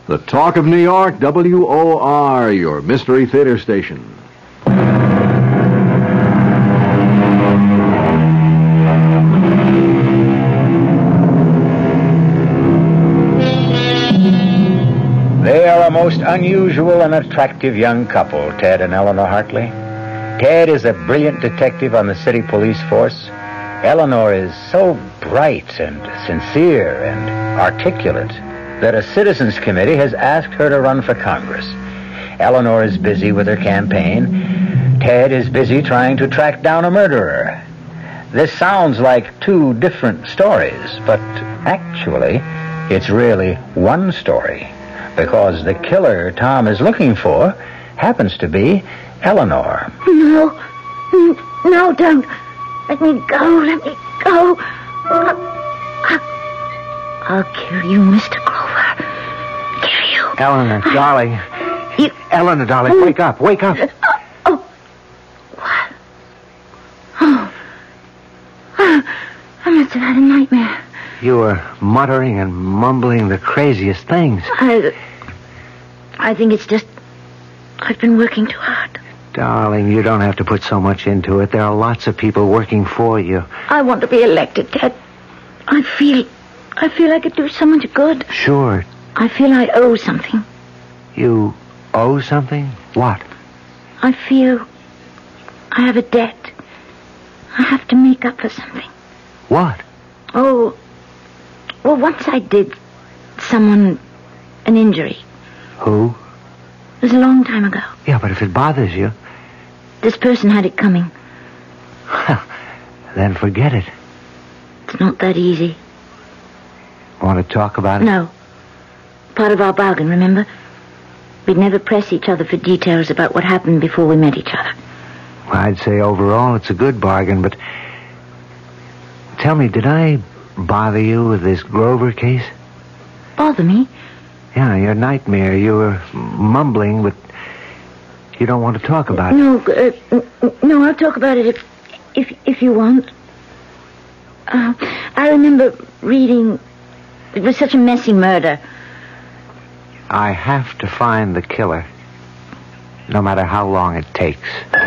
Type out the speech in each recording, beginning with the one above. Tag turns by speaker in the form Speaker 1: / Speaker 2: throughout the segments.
Speaker 1: The Talk of New York, WOR, your Mystery Theater station.
Speaker 2: They are a most unusual and attractive young couple, Ted and Eleanor Hartley. Ted is a brilliant detective on the city police force. Eleanor is so bright and sincere and articulate that a citizens committee has asked her to run for Congress. Eleanor is busy with her campaign. Ted is busy trying to track down a murderer. This sounds like two different stories, but actually, it's really one story, because the killer Tom is looking for happens to be Eleanor.
Speaker 3: No, don't. Let me go. I'll kill you, Mr. Grover. Kill you.
Speaker 2: Eleanor, darling. Eleanor, darling, wake up.
Speaker 3: What? I must have had a nightmare.
Speaker 2: You were muttering and mumbling the craziest things.
Speaker 3: I think it's just I've been working too hard.
Speaker 2: Darling, you don't have to put so much into it. There are lots of people working for you.
Speaker 3: I want to be elected, Ted. I feel I could do so much good.
Speaker 2: Sure.
Speaker 3: I feel I owe something.
Speaker 2: You owe something? What?
Speaker 3: I feel I have a debt. I have to make up for something.
Speaker 2: What?
Speaker 3: Oh, well, once I did someone an injury.
Speaker 2: Who?
Speaker 3: It was a long time ago.
Speaker 2: Yeah, but if it bothers you...
Speaker 3: This person had it coming.
Speaker 2: Then forget it.
Speaker 3: It's not that easy.
Speaker 2: Want to talk about it?
Speaker 3: No. Part of our bargain, remember? We'd never press each other for details about what happened before we met each other.
Speaker 2: Well, I'd say overall it's a good bargain, but... Tell me, did I bother you with this Grover case?
Speaker 3: Bother me?
Speaker 2: Yeah, your nightmare. You were mumbling, but you don't want to talk about it.
Speaker 3: No, I'll talk about it if you want. I remember reading... It was such a messy murder.
Speaker 2: I have to find the killer, no matter how long it takes.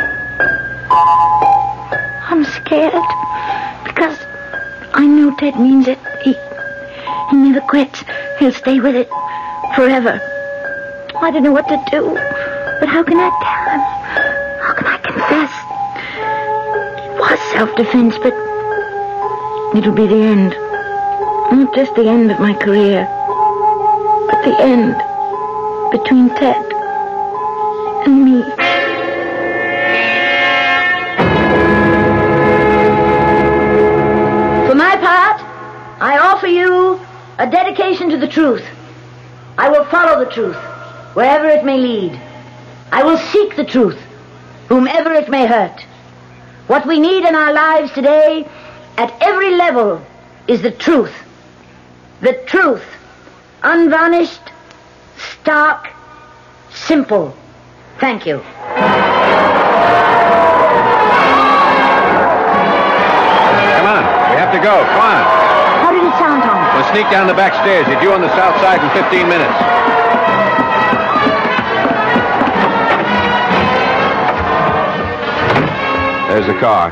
Speaker 3: I'm scared, because I know Ted means it. He never quits. He'll stay with it forever. I don't know what to do, but how can I tell him? How can I confess? It was self-defense, but it'll be the end. Not just the end of my career, but the end between Ted and me. For my part, I offer you a dedication to the truth. I will follow the truth, wherever it may lead. I will seek the truth, whomever it may hurt. What we need in our lives today, at every level, is the truth. The truth, unvarnished, stark, simple. Thank you.
Speaker 1: Come on, we have to go. Come on.
Speaker 3: How did it sound, Tom?
Speaker 1: We'll sneak down the back stairs. You're due on the south side in 15 minutes. There's the car.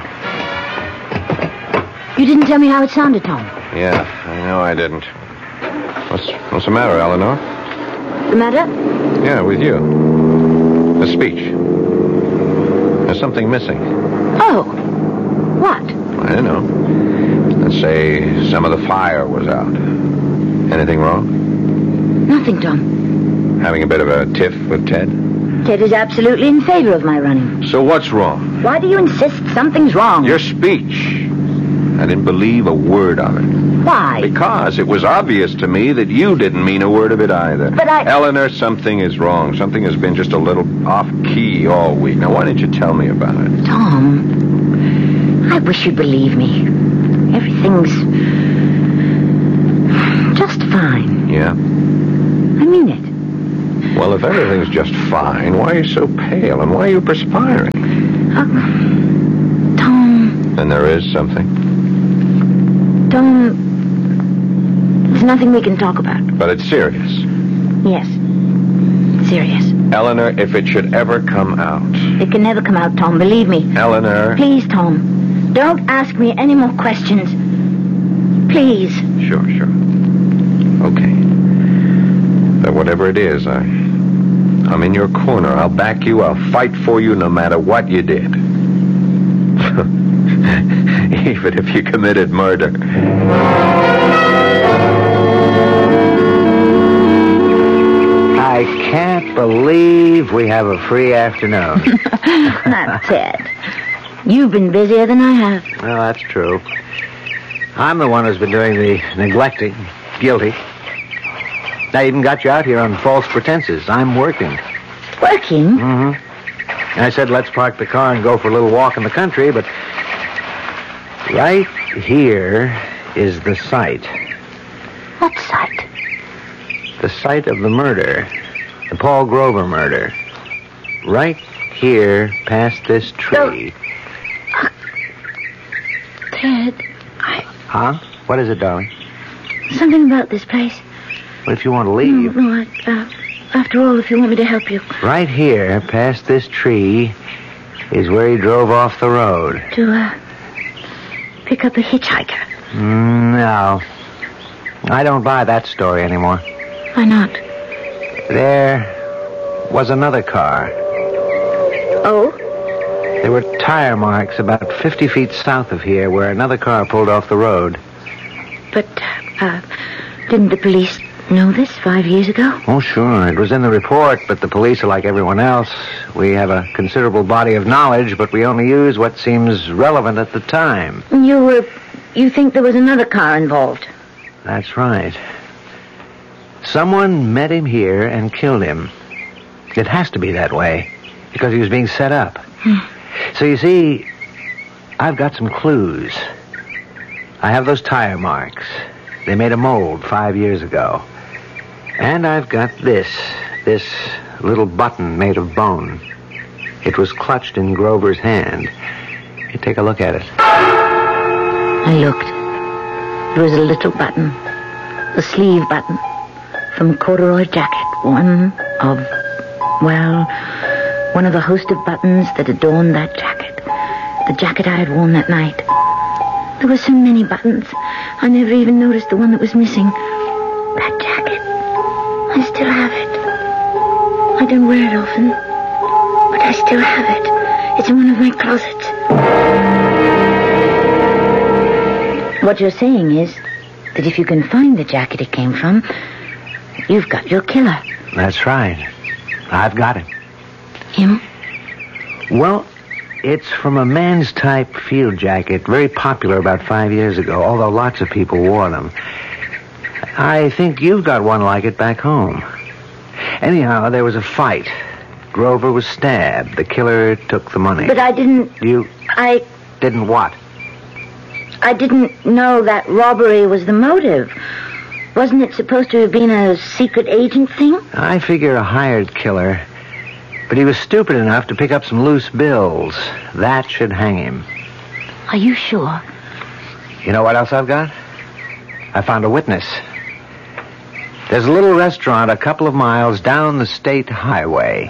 Speaker 3: You didn't tell me how it sounded, Tom.
Speaker 1: Yeah, I know I didn't. What's the matter, Eleanor?
Speaker 3: The matter?
Speaker 1: Yeah, with you. The speech. There's something missing.
Speaker 3: Oh. What?
Speaker 1: I don't know. Let's say some of the fire was out. Anything wrong?
Speaker 3: Nothing, Tom.
Speaker 1: Having a bit of a tiff with Ted?
Speaker 3: Ted is absolutely in favor of my running.
Speaker 1: So what's wrong?
Speaker 3: Why do you insist something's wrong?
Speaker 1: Your speech. I didn't believe a word of it.
Speaker 3: Why?
Speaker 1: Because it was obvious to me that you didn't mean a word of it either.
Speaker 3: But
Speaker 1: Eleanor, something is wrong. Something has been just a little off-key all week. Now, why didn't you tell me about it?
Speaker 3: Tom, I wish you'd believe me. Everything's just fine.
Speaker 1: Yeah?
Speaker 3: I mean it.
Speaker 1: Well, if everything's just fine, why are you so pale and why are you perspiring?
Speaker 3: Tom...
Speaker 1: Then there is something.
Speaker 3: Tom... There's nothing we can talk about.
Speaker 1: But it's serious.
Speaker 3: Yes. Serious.
Speaker 1: Eleanor, if it should ever come out.
Speaker 3: It can never come out, Tom. Believe me.
Speaker 1: Eleanor.
Speaker 3: Please, Tom. Don't ask me any more questions. Please.
Speaker 1: Sure. Okay. But whatever it is, I'm in your corner. I'll back you. I'll fight for you no matter what you did. Even if you committed murder.
Speaker 2: I can't believe we have a free afternoon.
Speaker 3: Not Ted. You've been busier than I have.
Speaker 2: Well, that's true. I'm the one who's been doing the neglecting. Guilty. I even got you out here on false pretenses. I'm working.
Speaker 3: Working?
Speaker 2: Mm-hmm. I said, let's park the car and go for a little walk in the country, but right here is the site.
Speaker 3: What site?
Speaker 2: The site of the murder. The Paul Grover murder. Right here, past this tree.
Speaker 3: Ted,
Speaker 2: Huh? What is it, darling?
Speaker 3: something about this place.
Speaker 2: What if you want to leave?
Speaker 3: No, after all, if you want me to help you.
Speaker 2: Right here, past this tree, is where he drove off the road.
Speaker 3: To, pick up a hitchhiker.
Speaker 2: No. I don't buy that story anymore.
Speaker 3: Why not?
Speaker 2: There was another car.
Speaker 3: Oh?
Speaker 2: There were tire marks about 50 feet south of here where another car pulled off the road.
Speaker 3: But, didn't the police know this 5 years ago?
Speaker 2: Oh, sure. It was in the report, but the police are like everyone else. We have a considerable body of knowledge, but we only use what seems relevant at the time.
Speaker 3: You think there was another car involved?
Speaker 2: That's right. Someone met him here and killed him. It has to be that way, because he was being set up. So you see, I've got some clues. I have those tire marks. They made a mold 5 years ago. And I've got this little button made of bone. It was clutched in Grover's hand. You take a look at it.
Speaker 3: I looked. It was a little button. A sleeve button. From a corduroy jacket. One of the host of buttons that adorned that jacket. The jacket I had worn that night. There were so many buttons. I never even noticed the one that was missing. That jacket. I still have it. I don't wear it often, but I still have it. It's in one of my closets. What you're saying is that if you can find the jacket it came from, you've got your killer.
Speaker 2: That's right. I've got him.
Speaker 3: Him?
Speaker 2: Well, it's from a man's type field jacket, very popular about 5 years ago, although lots of people wore them. I think you've got one like it back home. Anyhow, there was a fight. Grover was stabbed. The killer took the money.
Speaker 3: But I didn't...
Speaker 2: Didn't what?
Speaker 3: I didn't know that robbery was the motive. Wasn't it supposed to have been a secret agent thing?
Speaker 2: I figure a hired killer. But he was stupid enough to pick up some loose bills. That should hang him.
Speaker 3: Are you sure?
Speaker 2: You know what else I've got? I found a witness. There's a little restaurant a couple of miles down the state highway.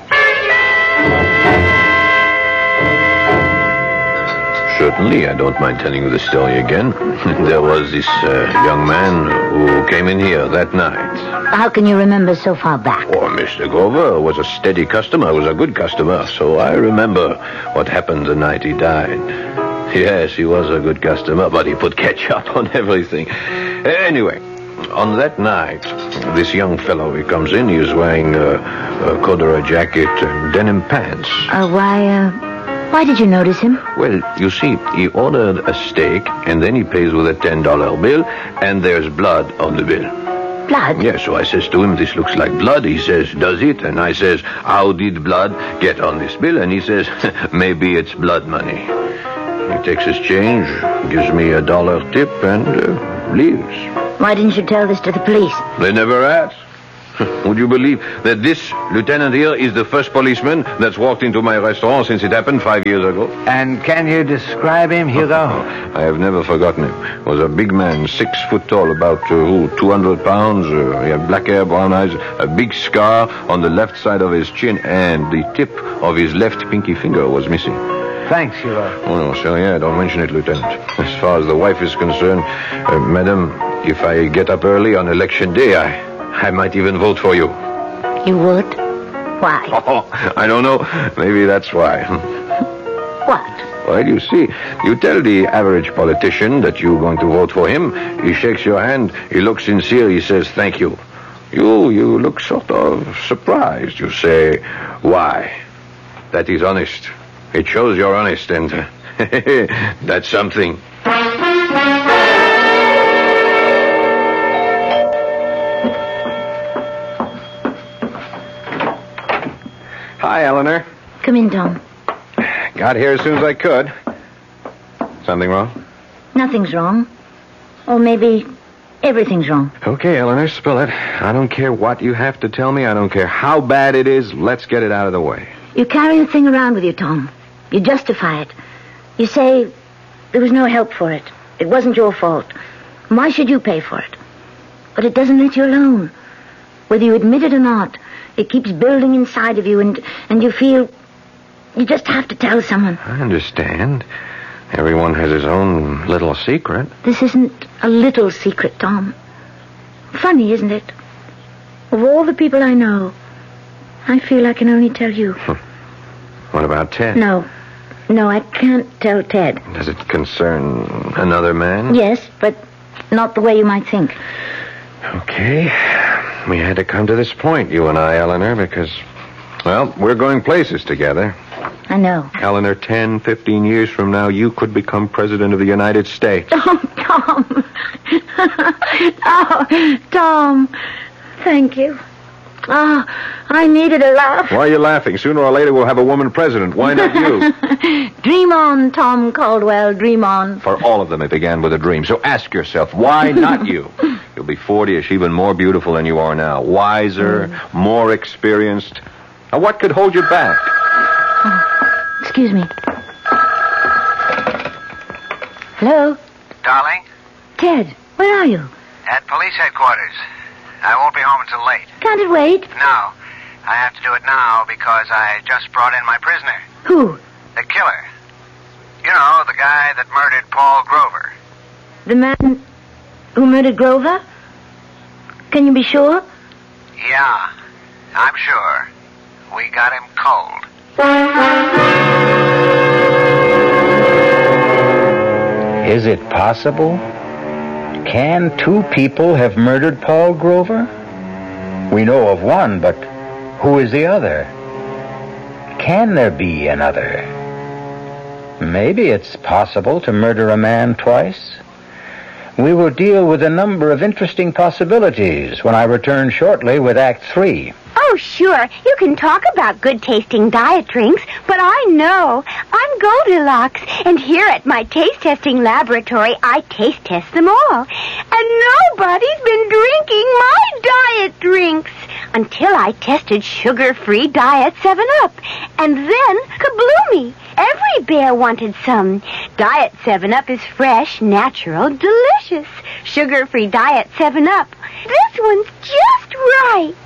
Speaker 1: Certainly, I don't mind telling you the story again. There was this young man who came in here that night.
Speaker 3: How can you remember so far back?
Speaker 1: Oh, Mr. Grover was a steady customer, was a good customer, so I remember what happened the night he died. Yes, he was a good customer, but he put ketchup on everything. Anyway, on that night, this young fellow, he comes in, he was wearing a corduroy jacket and denim pants.
Speaker 3: Why did you notice him?
Speaker 1: Well, you see, he ordered a steak, and then he pays with a $10 bill, and there's blood on the bill.
Speaker 3: Blood?
Speaker 1: Yeah, so I says to him, this looks like blood. He says, does it? And I says, how did blood get on this bill? And he says, maybe it's blood money. He takes his change, gives me $1 tip, and leaves.
Speaker 3: Why didn't you tell this to the police?
Speaker 1: They never asked. Would you believe that this lieutenant here is the first policeman that's walked into my restaurant since it happened 5 years ago?
Speaker 2: And can you describe him, Hugo?
Speaker 1: I have never forgotten him. He was a big man, 6 foot tall, about 200 pounds. He had black hair, brown eyes, a big scar on the left side of his chin, and the tip of his left pinky finger was missing.
Speaker 2: Thanks, Hugo.
Speaker 1: Oh, no, sir, yeah, don't mention it, Lieutenant. As far as the wife is concerned, madam, if I get up early on election day, I might even vote for you.
Speaker 3: You would? Why?
Speaker 1: Oh, I don't know. Maybe that's why.
Speaker 3: What?
Speaker 1: Well, you see, you tell the average politician that you're going to vote for him. He shakes your hand. He looks sincere. He says, thank you. You look sort of surprised. You say, why? That is honest. It shows you're honest, and that's something. Hi, Eleanor.
Speaker 3: Come in, Tom.
Speaker 1: Got here as soon as I could. Something wrong?
Speaker 3: Nothing's wrong. Or maybe everything's wrong.
Speaker 1: Okay, Eleanor, spill it. I don't care what you have to tell me. I don't care how bad it is. Let's get it out of the way.
Speaker 3: You carry the thing around with you, Tom. You justify it. You say there was no help for it. It wasn't your fault. Why should you pay for it? But it doesn't let you alone. Whether you admit it or not, it keeps building inside of you, and you feel you just have to tell someone.
Speaker 1: I understand. Everyone has his own little secret.
Speaker 3: This isn't a little secret, Tom. Funny, isn't it? Of all the people I know, I feel I can only tell you.
Speaker 1: What about Ted?
Speaker 3: No, I can't tell Ted.
Speaker 1: Does it concern another man?
Speaker 3: Yes, but not the way you might think.
Speaker 1: Okay. We had to come to this point, you and I, Eleanor, because, well, we're going places together.
Speaker 3: I know.
Speaker 1: Eleanor, 10, 15 years from now, you could become president of the United States.
Speaker 3: Oh, Tom. Oh, Tom. Thank you. Oh, I needed a laugh.
Speaker 1: Why are you laughing? Sooner or later, we'll have a woman president. Why not you?
Speaker 3: Dream on, Tom Caldwell. Dream on.
Speaker 1: For all of them, it began with a dream. So ask yourself, why not you? You'll be 40ish, even more beautiful than you are now. Wiser, more experienced. Now, what could hold you back?
Speaker 3: Oh, excuse me. Hello?
Speaker 4: Darling?
Speaker 3: Ted, where are you?
Speaker 4: At police headquarters. I won't be home until late.
Speaker 3: Can't it wait?
Speaker 4: No. I have to do it now because I just brought in my prisoner.
Speaker 3: Who?
Speaker 4: The killer. You know, the guy that murdered Paul Grover.
Speaker 3: The man who murdered Grover? Can you be sure?
Speaker 4: Yeah, I'm sure. We got him cold.
Speaker 2: Is it possible? Can two people have murdered Paul Grover? We know of one, but who is the other? Can there be another? Maybe it's possible to murder a man twice. We will deal with a number of interesting possibilities when I return shortly with Act 3.
Speaker 5: Oh, sure. You can talk about good-tasting diet drinks, but I know. I'm Goldilocks, and here at my taste-testing laboratory, I taste-test them all. And nobody's been drinking my diet drinks until I tested sugar-free Diet 7-Up. And then, kabloomy! Every bear wanted some. Diet 7-Up is fresh, natural, delicious. Sugar-free Diet 7-Up. This one's just right.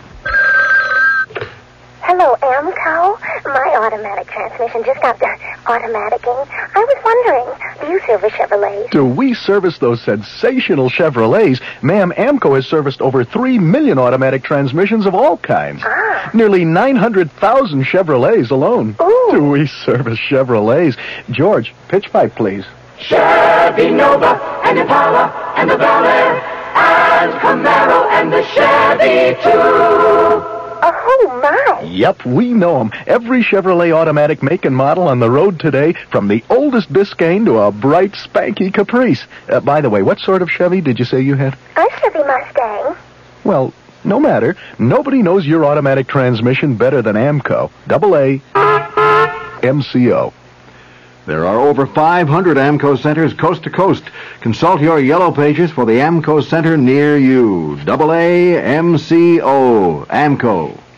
Speaker 6: Hello, Amco. My automatic transmission just got automaticing. I was wondering, do you service Chevrolets?
Speaker 7: Do we service those sensational Chevrolets? Ma'am, Amco has serviced over 3 million automatic transmissions of all kinds. Nearly 900,000 Chevrolets alone.
Speaker 6: Ooh.
Speaker 7: Do we service Chevrolets? George, pitch pipe, please.
Speaker 8: Chevy Nova and Impala and the Bel Air and Camaro and the Chevy too.
Speaker 6: Oh, my.
Speaker 7: Yep, we know them. Every Chevrolet automatic make and model on the road today, from the oldest Biscayne to a bright, spanky Caprice. By the way, what sort of Chevy did you say you had?
Speaker 6: A Chevy Mustang.
Speaker 7: Well, no matter. Nobody knows your automatic transmission better than Amco. AA MCO.
Speaker 9: There are over 500 AMCO centers coast to coast. Consult your yellow pages for the AMCO center near you. AAMCO. AMCO.